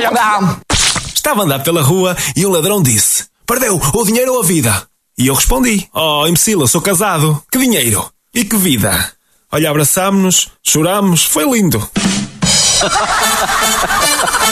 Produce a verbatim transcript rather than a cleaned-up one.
Estava a andar pela rua e um ladrão disse: perdeu o dinheiro ou a vida? E eu respondi: oh, imbecil, eu sou casado. Que dinheiro? E que vida? Olha, abraçámos-nos, chorámos, foi lindo.